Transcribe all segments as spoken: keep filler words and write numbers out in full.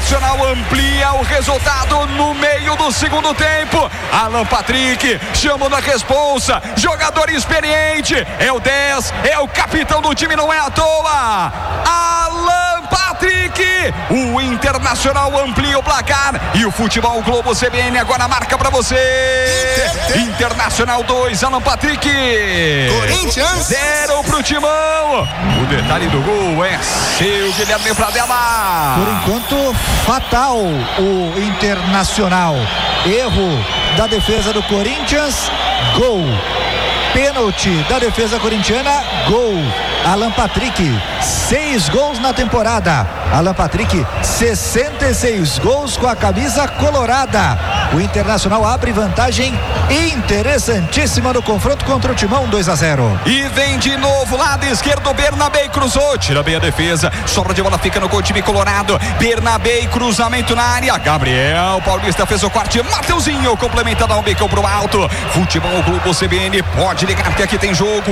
Internacional amplia o resultado no meio do segundo tempo. Alan Patrick chamando a responsa, jogador experiente, é o dez, é o capitão do time, não é à toa. Alan Patrick, o Internacional amplia o placar e o Futebol Globo C B N agora marca pra você. Internacional dois, Alan Patrick. Corinthians zero pro Timão. O detalhe do gol é seu, Guilherme Pradella. Por enquanto, fatal o Internacional. Erro da defesa do Corinthians, gol. Pênalti da defesa corintiana, gol. Alan Patrick, seis gols na temporada. Alan Patrick, sessenta e seis gols com a camisa colorada. O Internacional abre vantagem interessantíssima no confronto contra o Timão, dois a zero. E vem de novo, lado esquerdo, Bernabé cruzou, tira bem a defesa, sobra de bola, fica no gol time colorado. Bernabé, cruzamento na área, Gabriel Paulista fez o corte, Mateuzinho complementa, dá um bicão pro alto. Futebol Globo C B N, pode ligar que aqui tem jogo.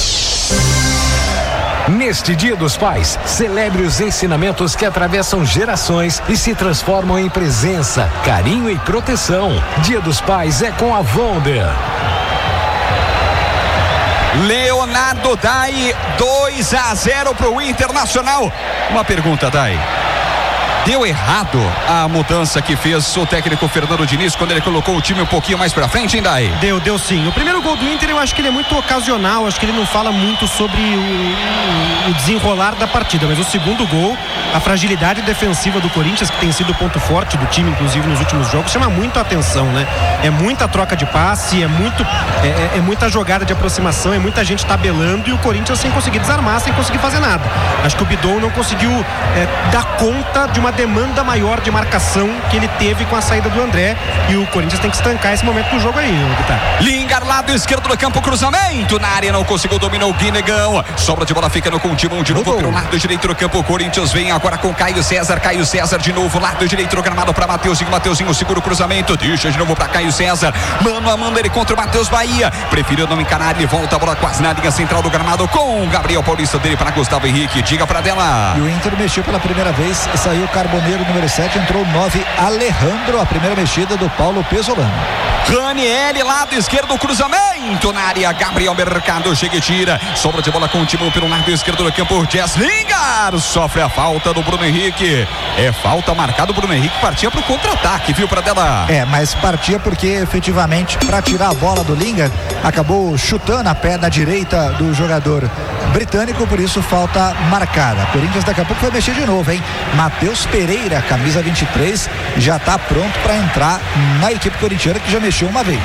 Neste Dia dos Pais, celebre os ensinamentos que atravessam gerações e se transformam em presença, carinho e proteção. Dia dos Pais é com a Wonder. Leonardo Dai, dois a zero pro Internacional. Uma pergunta, Dai. Deu errado a mudança que fez o técnico Fernando Diniz quando ele colocou o time um pouquinho mais pra frente, hein, Dai? Deu, deu sim. O primeiro gol do Inter eu acho que ele é muito ocasional, acho que ele não fala muito sobre o, o desenrolar da partida, mas o segundo gol, a fragilidade defensiva do Corinthians, que tem sido o ponto forte do time, inclusive nos últimos jogos, chama muito a atenção, né? É muita troca de passe, é, muito, é, é, é muita jogada de aproximação, é muita gente tabelando e o Corinthians sem conseguir desarmar, sem conseguir fazer nada. Acho que o Bidon não conseguiu é, dar conta de uma demanda maior de marcação que ele teve com a saída do André, e o Corinthians tem que estancar esse momento do jogo aí, Guitar. Lingard, lado esquerdo do campo, cruzamento na área, não conseguiu, dominou o Guinegão, sobra de bola, fica no Timão de novo pelo lado direito do campo. O Corinthians vem agora com Caio César, Caio César de novo, lado direito do gramado para Mateuzinho, Mateuzinho segura o cruzamento, deixa de novo para Caio César, mano a mano ele contra o Matheus Bahia, preferiu não encarar, ele volta a bola quase na linha central do gramado com o Gabriel Paulista dele para Gustavo Henrique, diga pra dela. E o Inter mexeu pela primeira vez, saiu o Carboneiro número sete, entrou o nove, Alejandro, a primeira mexida do Paulo Pesolano. Ranieri, lado esquerdo, cruzamento na área, Gabriel Mercado chega e tira, sobra de bola com o Timão pelo lado esquerdo do campo, Jess Lingard sofre a falta do Bruno Henrique, é falta marcada, o Bruno Henrique partia pro contra-ataque, viu, pra dela? É, mas partia porque efetivamente para tirar a bola do Lingard, acabou chutando a perna direita do jogador britânico, por isso falta marcada. Corinthians daqui a pouco vai mexer de novo, hein? Matheus Pereira, camisa vinte e três, já tá pronto para entrar na equipe corintiana, que já mexeu uma vez.